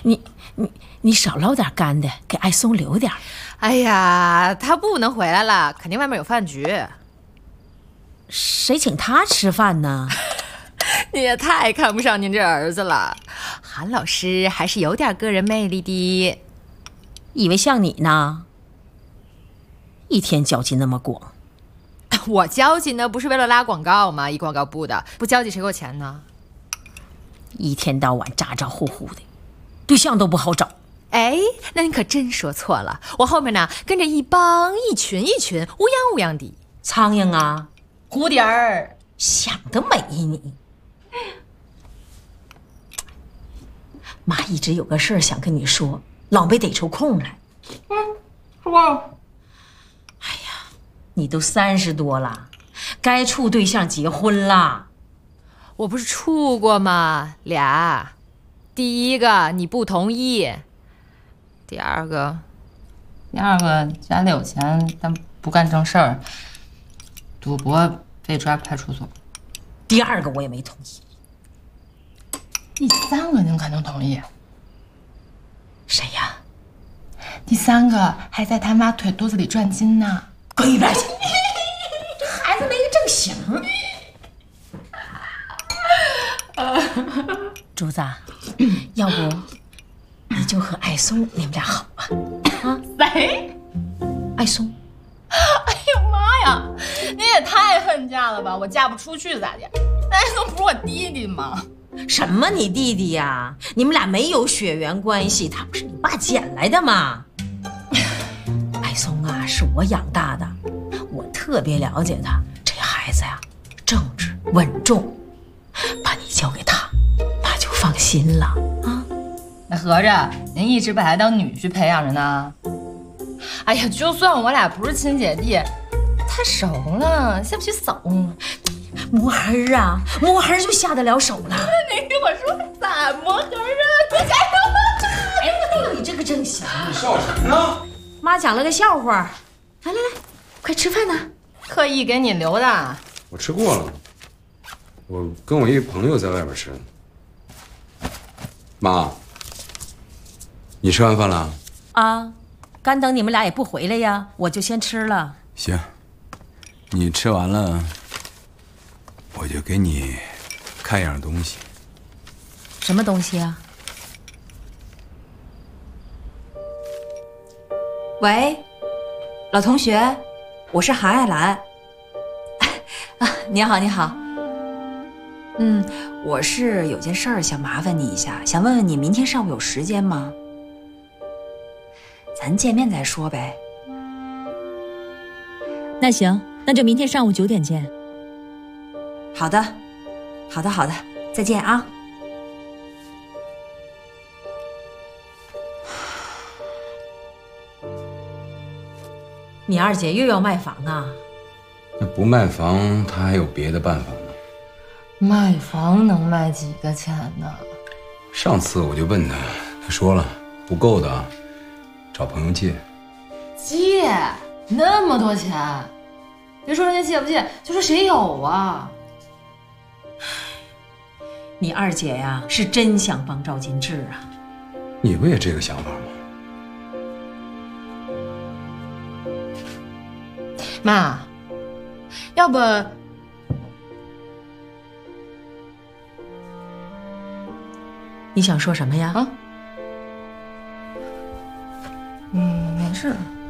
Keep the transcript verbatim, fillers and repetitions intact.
你你你少捞点干的，给爱松留点。 哎呀，他不能回来了，肯定外面有饭局。 谁请他吃饭呢？ 你也太看不上您这儿子了，韩老师还是有点个人魅力的。 以为像你呢？一天交际那么广。 我交际呢，不是为了拉广告吗？一广告部的，不交际谁给我钱呢？ 一天到晚咋咋呼呼的，对象都不好找。 哎，那你可真说错了，我后面呢跟着一帮一群一群乌泱乌泱的苍蝇啊， 蝴蝶儿， 想得美你！妈一直有个事儿想跟你说，老没逮出空来。 嗯，说。 哎呀，你都三十多了，该处对象结婚啦。 我不是处过吗？俩，第一个你不同意，第二个， 第二个家里有钱，但不干正事儿，赌博被抓派出所。 第二个我也没同意。 第三个您可能同意。 谁呀？ 第三个还在他妈腿肚子里转筋呢。 滚一边去！这孩子没个正形。竹子，要不你就和爱松你们俩好啊？啊？ 谁？ 爱松。 哎呦妈呀！你也太恨嫁了吧！我嫁不出去咋的？那爱松不是我弟弟吗？ 什么你弟弟呀？你们俩没有血缘关系，他不是你爸捡来的吗？爱松啊，是我养大的，我特别了解他。这孩子呀，正直稳重，把你交给他，妈就放心了啊。 那合着您一直把他当女婿培养着呢？哎呀，就算我俩不是亲姐弟，太熟了，下不去手。 磨痕啊，磨痕就下得了手了。 你跟我说咋磨痕啊？快加油！ 哎呦，你这个真行！ 你笑什么呢？ 妈讲了个笑话，来来来，快吃饭呢。 特意给你留的。 我吃过了，我跟我一朋友在外边吃的。妈，你吃完饭了？ 啊，干等你们俩也不回来呀，我就先吃了。 行，你吃完了，我就给你看样东西。 什么东西啊？ 喂，老同学，我是韩爱兰。啊，你好，你好。嗯，我是有件事儿想麻烦你一下，想问问你明天上午有时间吗？咱见面再说呗。 那行，那就明天上午九点见。 好的，好的，好的，再见啊。 你二姐又要卖房啊？ 那不卖房，她还有别的办法呢。 卖房能卖几个钱呢？ 上次我就问她，她说了不够的，找朋友借。 借那么多钱？别说人家借不借，就说谁有啊？ 你二姐呀，是真想帮赵金志啊。 你不也这个想法吗？ 妈，要不你想说什么呀？ 啊？嗯，没事。